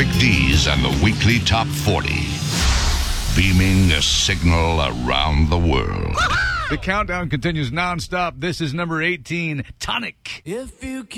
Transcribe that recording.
Rick Dees and the weekly Top 40. Beaming a signal around the world. The countdown continues nonstop. This is number 18, Tonic. If you